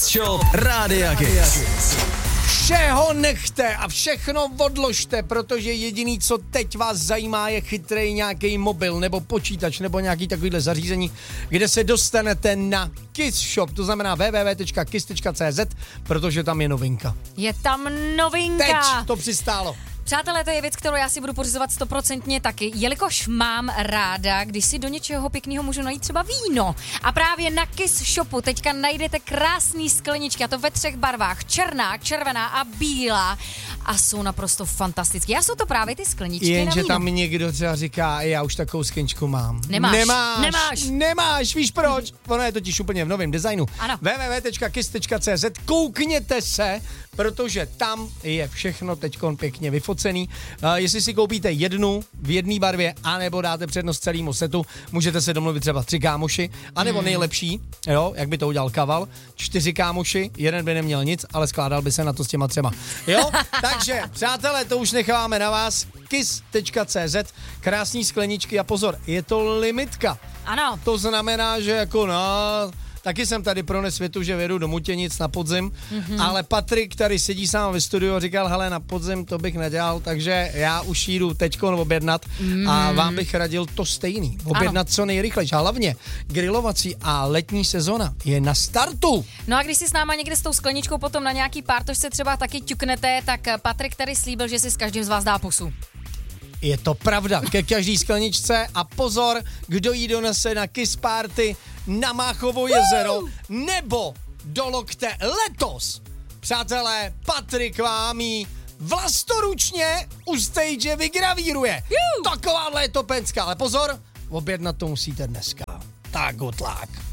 Kiss Shop Rádia Kiss. Všeho nechte a všechno odložte, protože jediný, co teď vás zajímá, je chytrý nějaký mobil nebo počítač nebo nějaký takovýhle zařízení, kde se dostanete na Kiss Shop, to znamená www.kiss.cz, protože tam je novinka. Je tam novinka. Teď to přistálo. Přátelé, to je věc, kterou já si budu pořizovat 100% taky, jelikož mám ráda, když si do něčeho pěkného můžu najít třeba víno. A právě na Kiss Shopu teďka najdete krásný skleničky, a to ve 3 barvách, černá, červená a bílá. A jsou naprosto fantastické. A jsou to právě ty skleničky na Jenže víno. tam někdo třeba říká, já už takovou skleničku mám. Nemáš. Víš proč? Ono je totiž úplně v novém designu. Ano. www.kiss.cz, koukněte se, protože tam je všechno teďkon pěkně vyfocený. Jestli si koupíte jednu v jedné barvě, anebo dáte přednost celému setu, můžete se domluvit třeba 3 kámoši, anebo nejlepší, jo, jak by to udělal Kaval, 4 kámoši, jeden by neměl nic, ale skládal by se na to s těma 3. Jo, takže přátelé, to už necháváme na vás. Kiss.cz, krásný skleničky a pozor, je to limitka. Ano. To znamená, že jako taky jsem tady pro světu, že vědu do Mutěnic na podzim, ale Patrik tady sedí sám ve studiu a říkal, hele, na podzim to bych nedělal, takže já už jdu teďkon objednat a vám bych radil to stejný. Objednat co nejrychleji. A hlavně grilovací a letní sezona je na startu. No a když si s náma někde s tou skleničkou potom na nějaký pártošce třeba taky ťuknete, tak Patrik tady slíbil, že si s každým z vás dá pusu. Je to pravda, ke každý skleničce a pozor, kdo jí donese na Kiss Party na Máchovo jezero nebo do Lokte letos. Přátelé, Patrik vám jí vlastoručně u stage vygravíruje. Takováhle je to pecka, ale pozor, objednat to musíte dneska. Tak good luck.